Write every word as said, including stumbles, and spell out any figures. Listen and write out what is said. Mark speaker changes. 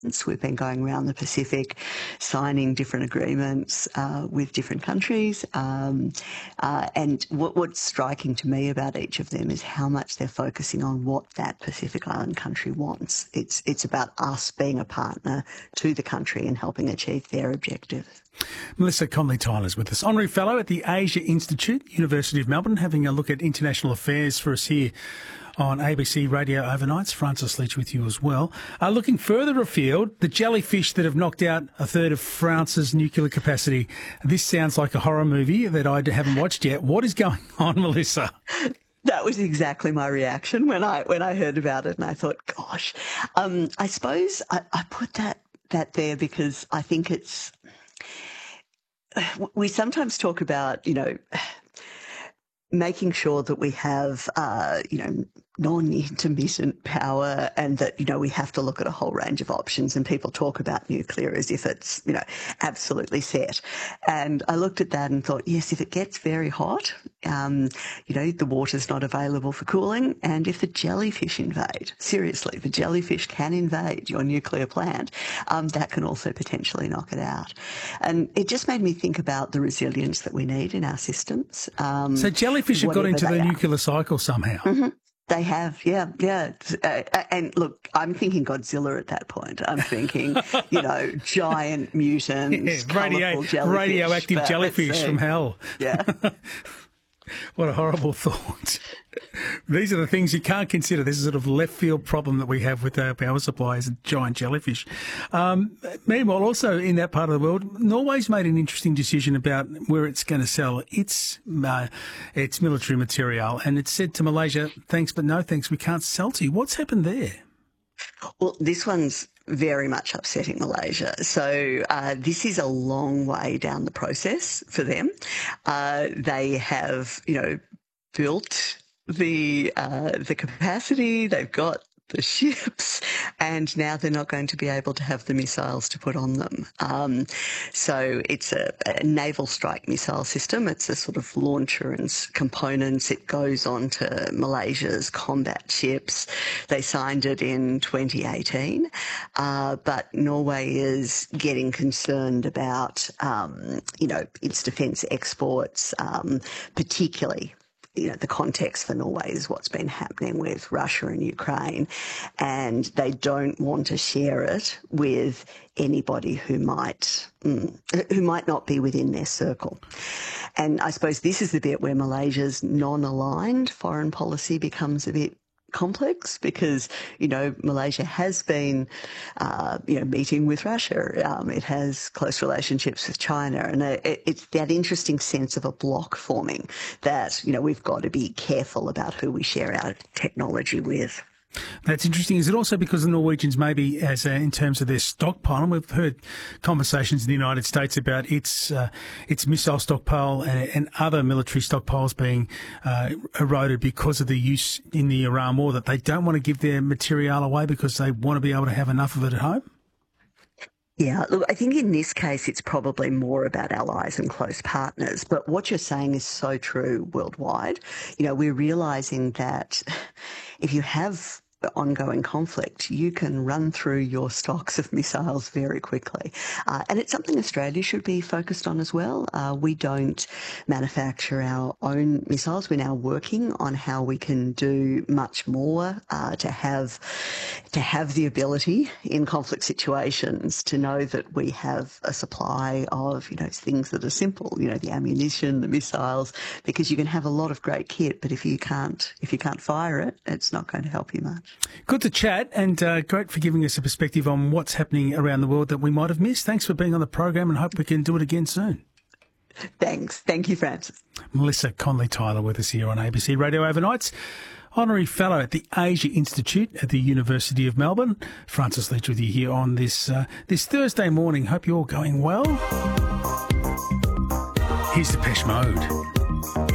Speaker 1: We've been going around the Pacific, signing different agreements uh, with different countries. Um, uh, and what, what's striking to me about each of them is how much they're focusing on what that Pacific Island country wants. It's, it's about us being a partner to the country and helping achieve their objectives.
Speaker 2: Melissa Conley-Tyler is with us, Honorary Fellow at the Asia Institute, University of Melbourne, having a look at international affairs for us here on A B C Radio Overnights. Francis Leach with you as well. Uh, looking further afield, the jellyfish that have knocked out a third of France's nuclear capacity. This sounds like a horror movie that I haven't watched yet. What is going on, Melissa?
Speaker 1: That was exactly my reaction when I when I heard about it, and I thought, gosh, um, I suppose I, I put that that there because I think it's. We sometimes talk about, you know, making sure that we have, uh, you know, non-intermittent power and that, you know, we have to look at a whole range of options, and people talk about nuclear as if it's, you know, absolutely set. And I looked at that and thought, yes, if it gets very hot, um, you know, the water's not available for cooling. And if the jellyfish invade, seriously, the jellyfish can invade your nuclear plant, um, that can also potentially knock it out. And it just made me think about the resilience that we need in our systems. Um,
Speaker 2: so jellyfish have got into the nuclear cycle somehow.
Speaker 1: Mm-hmm. They have, yeah, yeah. Uh, and look, I'm thinking Godzilla at that point. I'm thinking, you know, giant mutants,
Speaker 2: yeah, radio,
Speaker 1: jellyfish,
Speaker 2: radioactive jellyfish from hell.
Speaker 1: Yeah.
Speaker 2: What a horrible thought. These are the things you can't consider. This is a sort of left field problem that we have with our power supply is giant jellyfish. Um, meanwhile, also in that part of the world, Norway's made an interesting decision about where it's going to sell its uh, its military material, and it's said to Malaysia, thanks but no thanks, we can't sell to you. What's happened there?
Speaker 1: Well, this one's very much upsetting Malaysia. So uh, this is a long way down the process for them. Uh, they have, you know, built the uh, the capacity. They've got the ships, and now they're not going to be able to have the missiles to put on them. Um, so it's a, a naval strike missile system. It's a sort of launcher and components. It goes on to Malaysia's combat ships. They signed it in twenty eighteen, uh, but Norway is getting concerned about, um, you know, its defence exports, um, particularly. You know, the context for Norway is what's been happening with Russia and Ukraine, and they don't want to share it with anybody who might mm, who might not be within their circle. And I suppose this is the bit where Malaysia's non-aligned foreign policy becomes a bit complex because, you know, Malaysia has been, uh, you know, meeting with Russia. Um, it has close relationships with China, and it, it's that interesting sense of a block forming that, you know, we've got to be careful about who we share our technology with.
Speaker 2: That's interesting. Is it also because the Norwegians maybe, as uh, in terms of their stockpile, and we've heard conversations in the United States about its uh, its missile stockpile and, and other military stockpiles being uh, eroded because of the use in the Iran war, that they don't want to give their material away because they want to be able to have enough of it at home?
Speaker 1: Yeah, look, I think in this case it's probably more about allies and close partners. But what you're saying is so true worldwide. You know, we're realising that if you have ongoing conflict, you can run through your stocks of missiles very quickly. Uh, and it's something Australia should be focused on as well. Uh, we don't manufacture our own missiles. We're now working on how we can do much more uh, to have to have the ability in conflict situations to know that we have a supply of, you know, things that are simple, you know, the ammunition, the missiles, because you can have a lot of great kit, but if you can't if you can't fire it, it's not going to help you much.
Speaker 2: Good to chat, and uh, great for giving us a perspective on what's happening around the world that we might have missed. Thanks for being on the program, and hope we can do it again soon.
Speaker 1: Thanks. Thank you, Francis.
Speaker 2: Melissa Conley-Tyler with us here on A B C Radio Overnights. Honorary Fellow at the Asia Institute at the University of Melbourne. Francis Leach with you here on this uh, this Thursday morning. Hope you're all going well. Here's Depeche Mode.